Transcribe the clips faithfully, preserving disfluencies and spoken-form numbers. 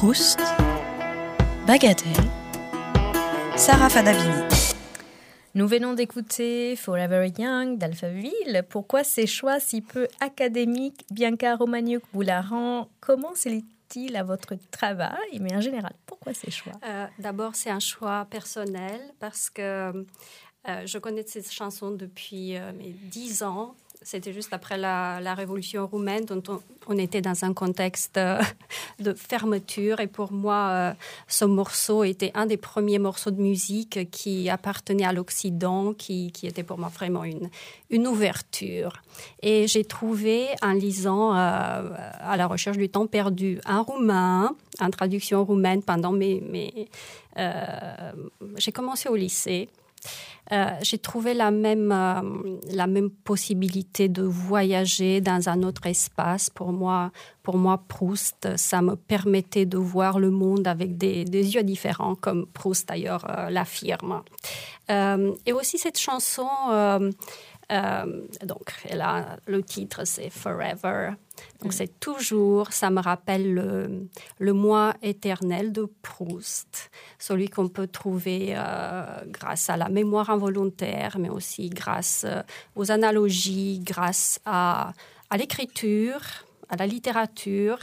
Proust, Bagatelle, Sarah Fadavini. Nous venons d'écouter Forever Young d'Alphaville. Pourquoi ces choix si peu académiques? Bianca Romagnuc-Boularan, comment se lie-t-il à votre travail? Mais en général, pourquoi ces choix? euh, D'abord, c'est un choix personnel parce que euh, je connais cette chanson depuis euh, mes dix ans. C'était juste après la, la révolution roumaine, dont on, on était dans un contexte euh, de fermeture. Et pour moi, euh, ce morceau était un des premiers morceaux de musique qui appartenait à l'Occident, qui, qui était pour moi vraiment une, une ouverture. Et j'ai trouvé, en lisant euh, à la recherche du temps perdu, un roumain, en traduction roumaine pendant mes... mes euh, j'ai commencé au lycée. Euh, j'ai trouvé la même, euh, la même possibilité de voyager dans un autre espace. Pour moi, pour moi, Proust, ça me permettait de voir le monde avec des, des yeux différents, comme Proust d'ailleurs euh, l'affirme. Euh, et aussi cette chanson, euh, euh, donc elle a, le titre c'est Forever. Donc, c'est toujours, ça me rappelle le, le moi éternel de Proust, celui qu'on peut trouver euh, grâce à la mémoire involontaire, mais aussi grâce euh, aux analogies, grâce à, à l'écriture, à la littérature.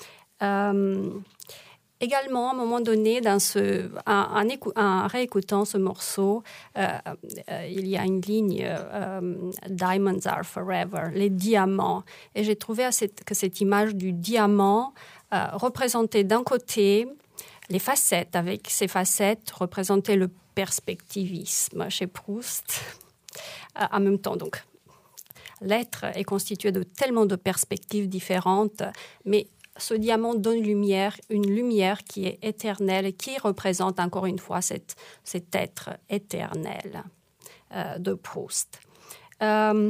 Euh, Également, à un moment donné, dans ce, en, en, écou- en réécoutant ce morceau, euh, euh, il y a une ligne euh, « Diamonds are forever », les diamants. Et j'ai trouvé à cette, que cette image du diamant euh, représentait d'un côté les facettes, avec ces facettes représentait le perspectivisme chez Proust. Euh, en même temps, donc, l'être est constitué de tellement de perspectives différentes, mais ce diamant donne lumière, une lumière qui est éternelle et qui représente encore une fois cette, cet être éternel euh, de Proust. Euh,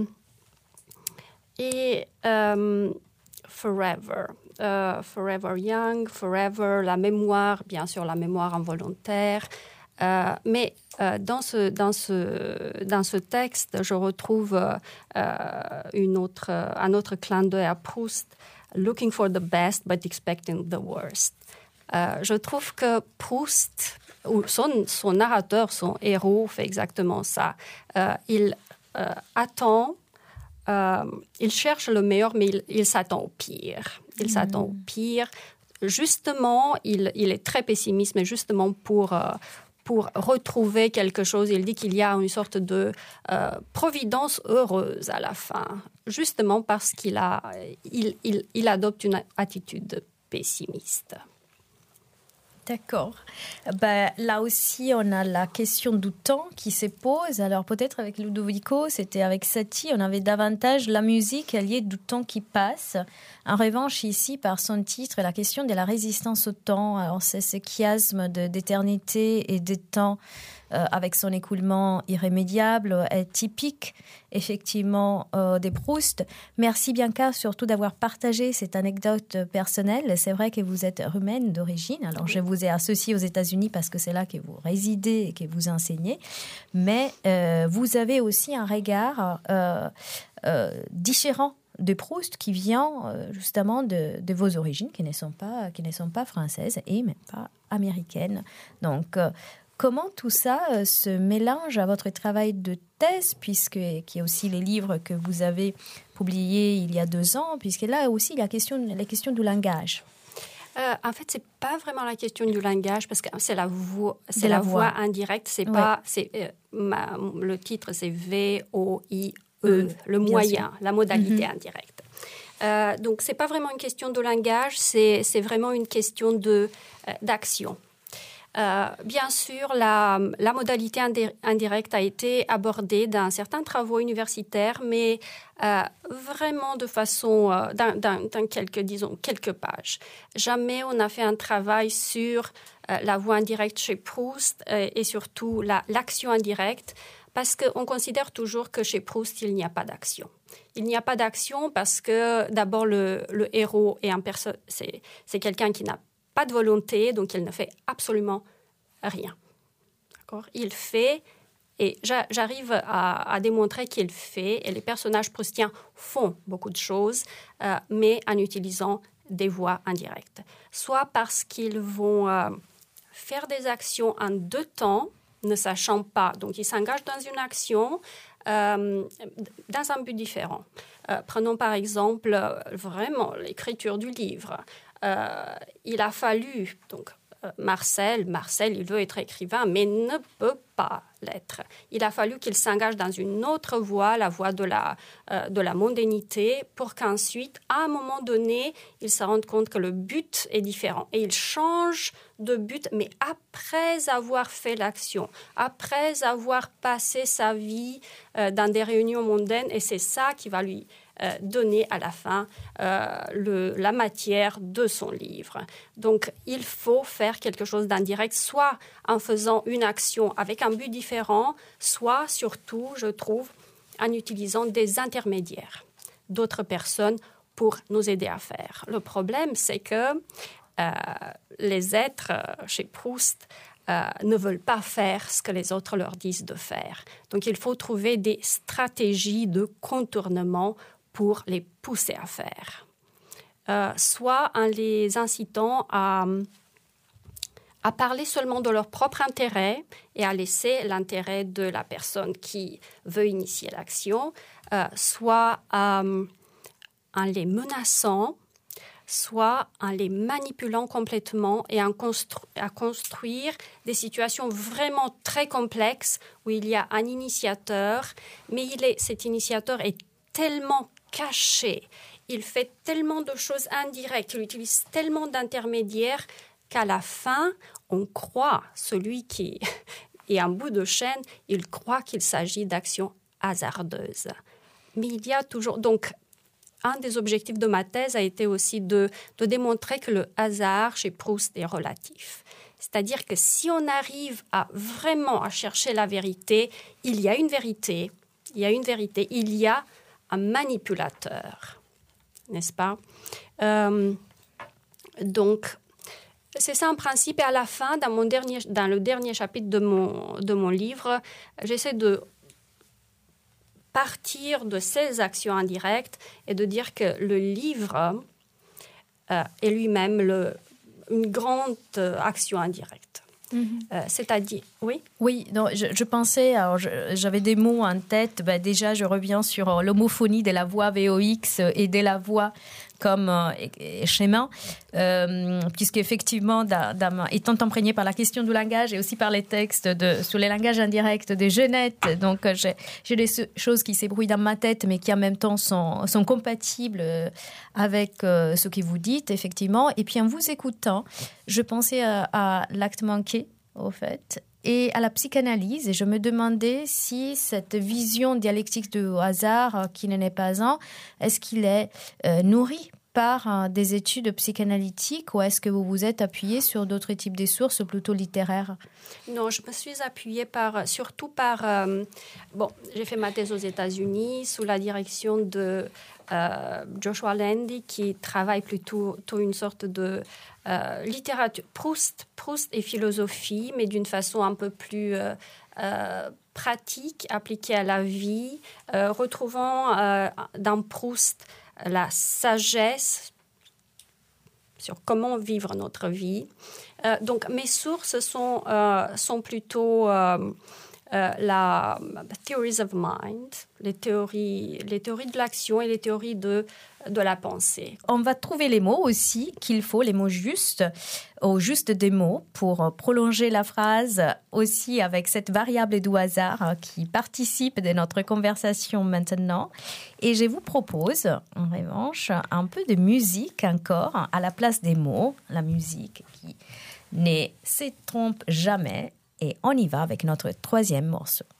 et euh, Forever, euh, Forever Young, Forever, la mémoire, bien sûr la mémoire involontaire. Euh, mais euh, dans, ce, dans, ce, dans ce texte, je retrouve euh, une autre, un autre clin d'œil à Proust. Looking for the best, but expecting the worst. Euh, je trouve que Proust, ou son, son narrateur, son héros, fait exactement ça. Euh, il euh, attend, euh, il cherche le meilleur, mais il, il s'attend au pire. Il mmh. s'attend au pire. Justement, il, il est très pessimiste, mais justement pour... Euh, pour retrouver quelque chose. Il dit qu'il y a une sorte de euh, providence heureuse à la fin, justement parce qu'il a, il, il, il adopte une attitude pessimiste. D'accord. Ben, là aussi, on a la question du temps qui se pose. Alors peut-être avec Ludovico, c'était avec Satie, on avait davantage la musique alliée du temps qui passe. En revanche, ici, par son titre, la question de la résistance au temps. Alors c'est ce chiasme de, d'éternité et de temps euh, avec son écoulement irrémédiable est typique, effectivement, euh, de Proust. Merci Bianca, surtout d'avoir partagé cette anecdote personnelle. C'est vrai que vous êtes roumaine d'origine. Alors je vous ai associé aux États-Unis parce que c'est là que vous résidez et que vous enseignez. Mais euh, vous avez aussi un regard euh, euh, différent de Proust qui vient euh, justement de, de vos origines qui ne sont pas, qui ne sont pas françaises et même pas américaines. Donc, euh, comment tout ça euh, se mélange à votre travail de thèse, puisque qui est aussi les livres que vous avez publiés il y a deux ans, puisque là aussi la question, la question du langage. Euh, en fait, c'est pas vraiment la question du langage parce que c'est la voix, c'est la la voix, voix indirecte. C'est ouais. pas, c'est euh, ma, le titre, c'est V O I E, le moyen, la modalité mm-hmm. indirecte. Euh, donc, c'est pas vraiment une question de langage, c'est c'est vraiment une question de euh, d'action. Euh, bien sûr, la, la modalité indirecte a été abordée dans certains travaux universitaires, mais euh, vraiment de façon, euh, dans, dans, dans quelques, disons, quelques pages. Jamais on a fait un travail sur euh, la voix indirecte chez Proust euh, et surtout la, l'action indirecte, parce qu'on considère toujours que chez Proust, il n'y a pas d'action. Il n'y a pas d'action parce que d'abord, le, le héros est un perso- c'est, c'est quelqu'un qui n'a pas de volonté, donc il ne fait absolument rien. D'accord ? Il fait, et j'a, j'arrive à, à démontrer qu'il fait, et les personnages proustiens font beaucoup de choses, euh, mais en utilisant des voix indirectes. Soit parce qu'ils vont euh, faire des actions en deux temps, ne sachant pas. Donc, ils s'engagent dans une action euh, dans un but différent. Euh, prenons par exemple euh, vraiment l'écriture du livre. Euh, il a fallu, donc euh, Marcel, Marcel, il veut être écrivain, mais ne peut pas l'être. Il a fallu qu'il s'engage dans une autre voie, la voie de la, euh, de la mondanité, pour qu'ensuite, à un moment donné, il se rende compte que le but est différent. Et il change de but, mais après avoir fait l'action, après avoir passé sa vie euh, dans des réunions mondaines, et c'est ça qui va lui Euh, donner à la fin euh, le, la matière de son livre. Donc, il faut faire quelque chose d'indirect, soit en faisant une action avec un but différent, soit, surtout, je trouve, en utilisant des intermédiaires, d'autres personnes pour nous aider à faire. Le problème, c'est que euh, les êtres euh, chez Proust Euh, ne veulent pas faire ce que les autres leur disent de faire. Donc, il faut trouver des stratégies de contournement pour les pousser à faire. Euh, soit en les incitant à, à parler seulement de leur propre intérêt et à laisser l'intérêt de la personne qui veut initier l'action, euh, soit euh, en les menaçant, soit en les manipulant complètement et en constru- à construire des situations vraiment très complexes où il y a un initiateur, mais il est, cet initiateur est tellement caché, il fait tellement de choses indirectes, il utilise tellement d'intermédiaires qu'à la fin, on croit, celui qui est en bout de chaîne, il croit qu'il s'agit d'actions hasardeuses. Mais il y a toujours... Donc, un des objectifs de ma thèse a été aussi de, de démontrer que le hasard chez Proust est relatif. C'est-à-dire que si on arrive à vraiment à chercher la vérité, il y a une vérité, il y a une vérité, il y a un manipulateur, n'est-ce pas? euh, Donc, c'est ça en principe. Et à la fin, dans, mon dernier, dans le dernier chapitre de mon, de mon livre, j'essaie de partir de ces actions indirectes et de dire que le livre euh, est lui-même le, une grande euh, action indirecte. Mm-hmm. Euh, c'est-à-dire, oui? Oui, non, je, je pensais, alors je, j'avais des mots en tête. Ben déjà, je reviens sur l'homophonie de la voix V O X et de la voix comme euh, schéma, euh, puisqu'effectivement, dans, dans, étant imprégné par la question du langage et aussi par les textes de, sur les langages indirects de Genette, donc j'ai, j'ai des choses qui s'ébrouillent dans ma tête, mais qui en même temps sont, sont compatibles avec euh, ce que vous dites, effectivement. Et puis en vous écoutant, je pensais à, à l'acte manqué, au fait, et à la psychanalyse, et je me demandais si cette vision dialectique du hasard, euh, qui n'en est pas un, est-ce qu'il est euh, nourri par euh, des études psychanalytiques ou est-ce que vous vous êtes appuyé sur d'autres types de sources plutôt littéraires? Non, je me suis appuyée par, surtout par... Euh, bon, j'ai fait ma thèse aux États-Unis sous la direction de euh, Joshua Landy, qui travaille plutôt, plutôt une sorte de... Euh, littérature, Proust, Proust et philosophie, mais d'une façon un peu plus euh, euh, pratique, appliquée à la vie, euh, retrouvant euh, dans Proust la sagesse sur comment vivre notre vie. Euh, donc, mes sources sont, euh, sont plutôt euh, euh, la theories of mind, les théories, les théories de l'action et les théories de de la pensée. On va trouver les mots aussi qu'il faut, les mots justes, au juste des mots pour prolonger la phrase aussi avec cette variable du hasard qui participe de notre conversation maintenant. Et je vous propose, en revanche, un peu de musique encore à la place des mots, la musique qui ne se trompe jamais. Et on y va avec notre troisième morceau.